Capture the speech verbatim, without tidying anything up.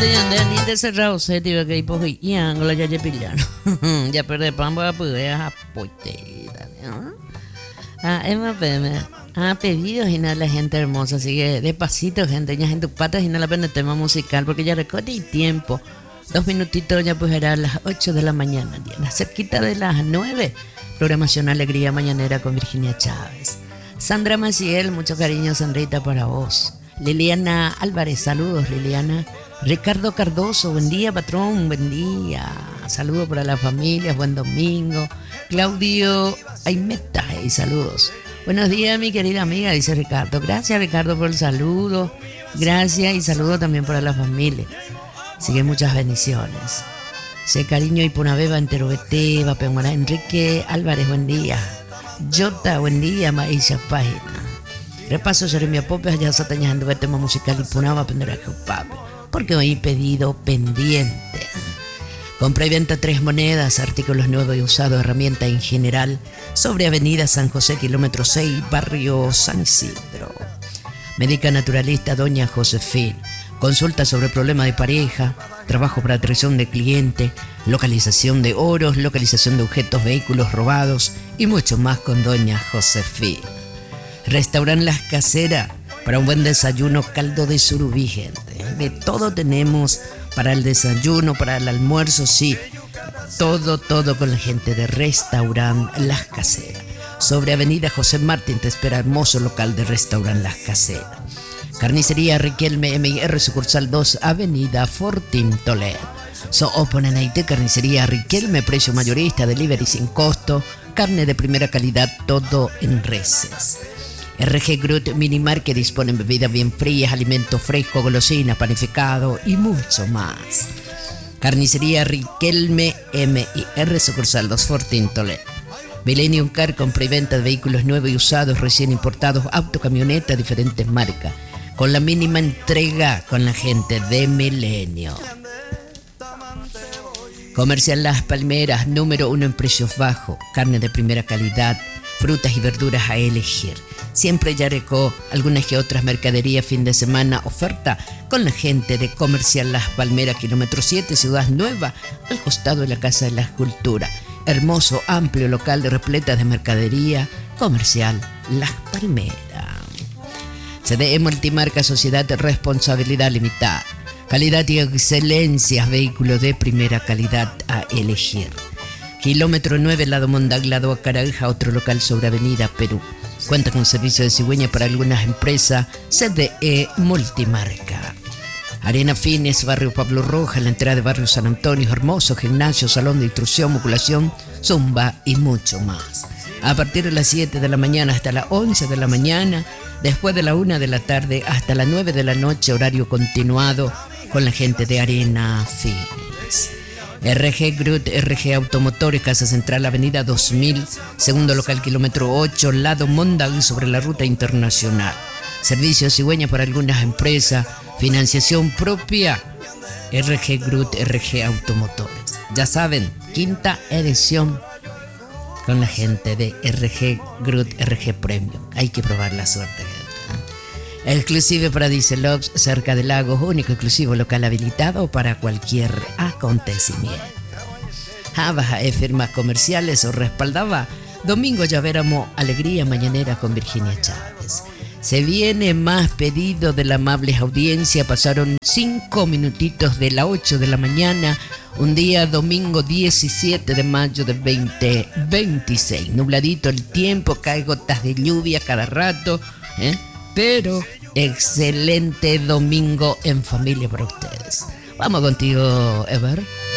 Ni de cerrado se tiene que ir por ahí. Ya, no la ya pillano. Ya perdí pan para poder a poitera. Ah, Emma Peme. Ah, pedidos y nada, la gente hermosa. Así que despacito, gente. Ya en tus patas y no la pena el tema musical. Porque ya recorre el tiempo. Dos minutitos ya pues era a las ocho de la mañana. Ya cerquita de las nueve. Programación Alegría Mañanera con Virginia Chávez. Sandra Maciel, mucho cariño, Sandrita, para vos. Liliana Álvarez, saludos, Liliana. Ricardo Cardoso, buen día, patrón, buen día. Saludos para la familia, buen domingo. Claudio Aimeta, y saludos. Buenos días, mi querida amiga, dice Ricardo. Gracias, Ricardo, por el saludo. Gracias y saludo también para la familia. Así que muchas bendiciones. Sé cariño y punabeba entero vete, va peonara. Enrique Álvarez, buen día. Jota, buen día, Maísa Página. Repaso Jeremia Popes, allá satañando el tema musical y punaba a aprender a ocupar. Porque hoy pedido pendiente. Compra y venta tres monedas, artículos nuevos y usados, herramienta en general, sobre Avenida San José, kilómetro seis, barrio San Isidro. Médica naturalista Doña Josefina. Consulta sobre problemas de pareja, trabajo para atracción de cliente, localización de oros, localización de objetos, vehículos robados y mucho más con Doña Josefina. Restaurant Las Caseras, para un buen desayuno, caldo de surubí, gente. De todo tenemos para el desayuno, para el almuerzo, sí. Todo, todo con la gente de Restaurant Las Caseras. Sobre Avenida José Martín te espera hermoso local de Restaurant Las Caseras. Carnicería Riquelme M I R, sucursal dos, Avenida Fortín Toledo. So oponen ahí de Carnicería Riquelme, precio mayorista, delivery sin costo, carne de primera calidad, todo en reses. R G Groot Minimar, que disponen bebidas bien frías, alimentos frescos, golosinas, panificado y mucho más. Carnicería Riquelme M I R, sucursal dos, Fortín Toledo. Millennium Car, compra y venta de vehículos nuevos y usados, recién importados, auto, camioneta, diferentes marcas. Con la mínima entrega con la gente de Milenio. Comercial Las Palmeras, número uno en precios bajos, carne de primera calidad, frutas y verduras a elegir. Siempre Yarecó, algunas que otras mercaderías, fin de semana, oferta con la gente de Comercial Las Palmeras, kilómetro siete, Ciudad Nueva, al costado de la Casa de la Escultura. Hermoso, amplio local de repleta de mercadería, Comercial Las Palmeras. C D E Multimarca, Sociedad de Responsabilidad Limitada. Calidad y excelencia, vehículos de primera calidad a elegir. Kilómetro nueve, lado Mondag, lado Acaranja, otro local sobre Avenida Perú. Cuenta con servicio de cigüeña para algunas empresas. C D E Multimarca. Arena Fines, barrio Pablo Roja, la entrada de barrio San Antonio, hermoso gimnasio, salón de instrucción, musculación, zumba y mucho más. A partir de las siete de la mañana hasta las once de la mañana, después de la una de la tarde hasta las nueve de la noche, horario continuado con la gente de Arena Fines. R G Groot, R G Automotores, Casa Central, Avenida dos mil, segundo local, kilómetro ocho, lado Mondag, sobre la ruta internacional. Servicio de cigüeña para algunas empresas, financiación propia. R G Groot, R G Automotores. Ya saben, quinta edición con la gente de R G Groot, R G Premium. Hay que probar la suerte, gente. Exclusive para Dieselox, cerca de Lagos, único exclusivo local habilitado para cualquier acontecimiento. Jabas e firmas comerciales o respaldaba. Domingo ya veremos Alegría Mañanera con Virginia Chávez. Se viene más pedido de la amable audiencia. Pasaron cinco minutitos de las ocho de la mañana. Un día domingo diecisiete de mayo de veinte veintiséis. Nubladito el tiempo, cae gotas de lluvia cada rato, ¿eh? Pero excelente domingo en familia para ustedes. Vamos contigo, Ever.